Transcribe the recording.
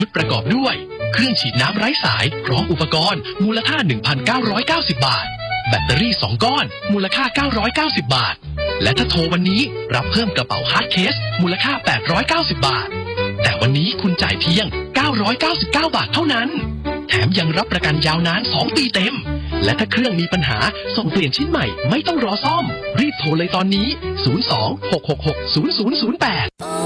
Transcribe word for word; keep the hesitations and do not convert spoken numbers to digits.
ประกอบด้วยเครื่องฉีดน้ำไร้สายพร้อมอุปกรณ์มูลค่า หนึ่งพันเก้าร้อยเก้าสิบ บาทแบตเตอรี่สองก้อนมูลค่าเก้าร้อยเก้าสิบ บาทและถ้าโทรวันนี้รับเพิ่มกระเป๋าฮาร์ดเคสมูลค่าแปดร้อยเก้าสิบ บาทแต่วันนี้คุณจ่ายเพียงเก้าร้อยเก้าสิบเก้า บาทเท่านั้นแถมยังรับประกันยาวนานสองปีเต็มและถ้าเครื่องมีปัญหาส่งเปลี่ยนชิ้นใหม่ไม่ต้องรอซ่อมรีบโทรเลยตอนนี้ศูนย์ สอง หก หก หก ศูนย์ ศูนย์ ศูนย์ แปด